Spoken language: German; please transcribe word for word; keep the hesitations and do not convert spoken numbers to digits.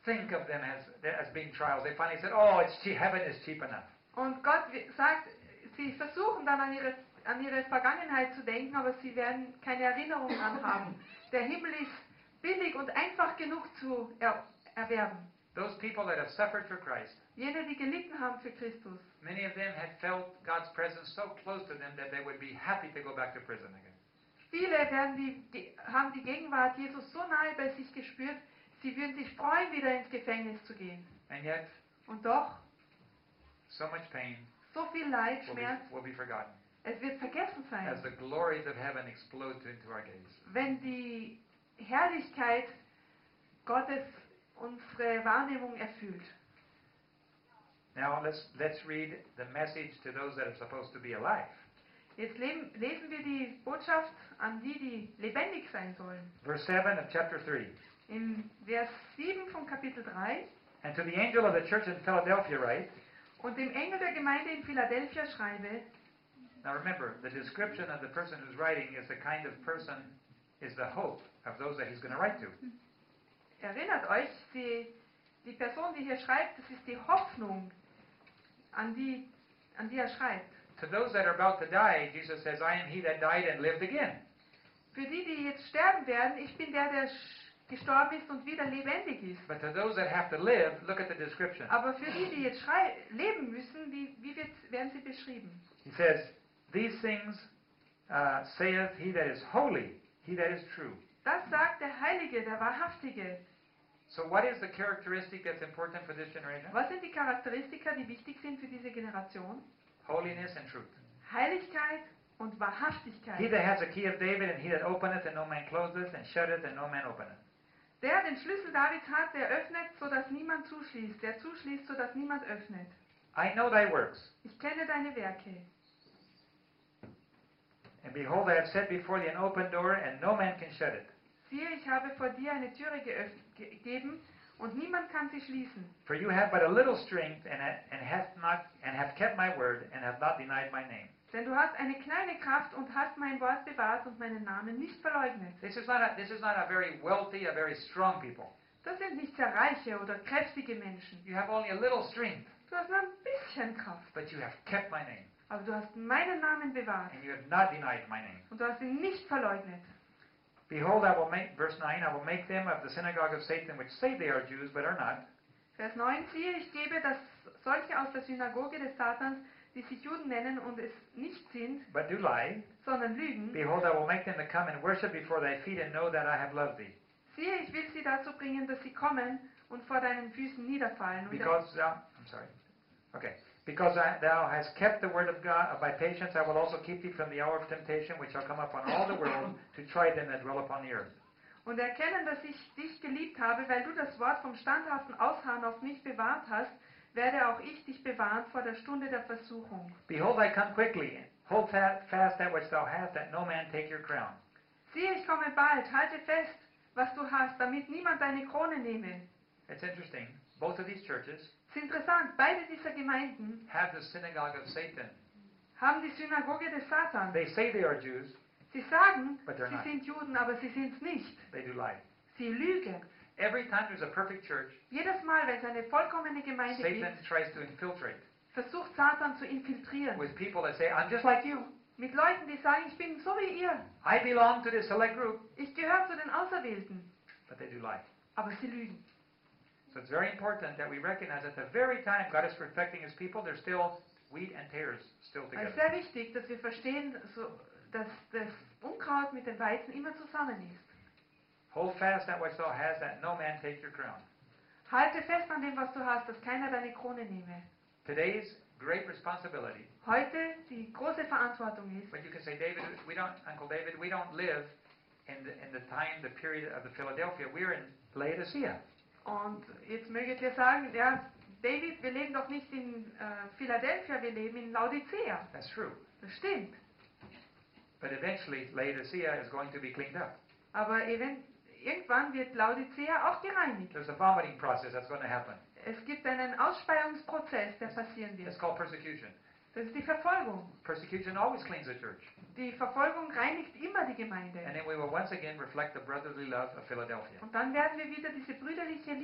think of them as, as being trials. They finally said, oh, it's cheap. Heaven is cheap enough. Und Gott sagt, sie versuchen dann an ihre, an ihre Vergangenheit zu denken, aber sie werden keine Erinnerung daran haben. Der Himmel ist billig und einfach genug zu er, erwerben. Those people that have suffered for Christ, Jene, die gelitten haben für Christus, many of them had felt God's presence so close to them that they would be happy to go back to prison again. viele werden die, die, haben die Gegenwart Jesus so nahe bei sich gespürt, sie würden sich freuen, wieder ins Gefängnis zu gehen. And yet, Und doch, so much pain so viel Leid, will be, Schmerz, will be forgotten es wird vergessen sein, as the glories of heaven explode into our gaze. wenn die Herrlichkeit Gottes unsere Wahrnehmung erfüllt. Now let's let's read the message to those that are supposed to be alive. Jetzt leben, lesen wir die Botschaft an die, die lebendig sein sollen. Verse seven of chapter three. In Vers sieben von Kapitel drei. And to the angel of the church in Philadelphia write. Und dem Engel der Gemeinde in Philadelphia schreibe. Now remember, the description of the person who's writing is the kind of person, is the hope of those that he's going to write to. Erinnert euch, die, die Person, die hier schreibt, das ist die Hoffnung, an die, an die er schreibt. To those that are about to die, Jesus says, I am he that died and lived again. Für die, die jetzt sterben werden, ich bin der, der gestorben ist und wieder lebendig ist. But to those that have to live, look at the description. Aber für die, die jetzt schrei leben müssen, wie, wie wird, werden sie beschrieben? He says, these things uh, saith he that is holy, he that is true. Das sagt der Heilige, der Wahrhaftige. So what is the characteristic that's important for this generation? Was sind die Charakteristika, die wichtig sind für diese Generation? Holiness and truth. Heiligkeit und Wahrhaftigkeit. He that has the key of David, and he that openeth, and no man closeth, and shutteth, and no man openeth. Der den Schlüssel Davids hat, der öffnet, so dass niemand zuschließt. Der zuschließt, so dass niemand öffnet. I know thy works. Ich kenne deine Werke. And behold, I have set before thee an open door, and no man can shut it. Siehe, ich habe vor dir eine Türe gegeben, und niemand kann sie schließen. For you have but a little strength, and, and hast not, and have kept my word, and have not denied my name. Denn du hast eine kleine Kraft und hast mein Wort bewahrt und meinen Namen nicht verleugnet. This is not a, this is not a very wealthy, a very strong people. Das sind nicht sehr reiche oder kräftige Menschen. You have only a little strength, Du hast nur ein bisschen Kraft, but you have kept my name, aber du hast meinen Namen bewahrt and you have not denied my name. und du hast ihn nicht verleugnet. Behold, I will make, verse nine, I will make them of the synagogue of Satan, which say they are Jews, but are not. Vers neun, siehe, ich gebe, dass solche aus der Synagoge des Satans, die sich Juden nennen und es nicht sind, But do lie. sondern lügen. Behold, I will make them to come and worship before thy feet, and know that I have loved thee. Siehe, ich will sie dazu bringen, dass sie kommen und vor deinen Füßen niederfallen. Und Because thou, I'm sorry. Okay. Because I, thou hast kept the word of God, of my patience, I will also keep thee from the hour of temptation, which shall come upon all the world, to try them that dwell upon the earth. Und erkennen, dass ich dich geliebt habe, weil du das Wort vom standhaften Ausharren auf mich bewahrt hast, werde auch ich dich bewahren vor der Stunde der Versuchung. Behold, I come quickly. Hold fast that which thou hast, that no man take your crown. Siehe, ich komme bald, halte fest, was du hast, damit niemand deine Krone nehme. It's interesting. Both of these churches Es ist interessant, beide dieser Gemeinden have the synagogue of Satan. haben die Synagoge des Satans. They say they are Jews, Sie sagen, But they're sie not. sind Juden, aber sie sind es nicht. they do lie. Sie lügen. Every time there's a perfect church, Jedes Mal, wenn es eine vollkommene Gemeinde Satan gibt, tries to infiltrate versucht Satan zu infiltrieren. with people that say, I'm just like you. Mit Leuten, die sagen, ich bin so wie ihr. I belong to this select group. Ich gehöre zu den Auserwählten. But they do lie. Aber sie lügen. So it's very important that we recognize at the very time God is perfecting His people, there's still wheat and tares still Es ist together. sehr wichtig, dass wir verstehen, so, dass das Unkraut mit dem Weizen immer zusammen ist. Hold fast that which thou hast, that no man take your crown. Halte fest an dem, was du hast, dass keiner deine Krone nehme. Today's great responsibility, Heute die große Verantwortung ist, but you can say, David, we don't, Uncle David, we don't live in the, in the time, the period of the Philadelphia. We're in Laodicea. und jetzt möget ihr sagen, ja, David, wir leben doch nicht in äh, Philadelphia, wir leben in Laodicea. That's true. Das stimmt. But eventually, Laodicea is going to be cleaned up. Aber even, irgendwann wird Laodicea auch gereinigt. There's a vomiting process that's going to happen. Es gibt einen Ausspeiungsprozess, der passieren It's wird. called persecution. Das ist die Verfolgung. Persecution always cleans the church. Die Verfolgung reinigt immer die Gemeinde. And then we will once again reflect the brotherly love of Philadelphia. Und dann werden wir wieder diese brüderliche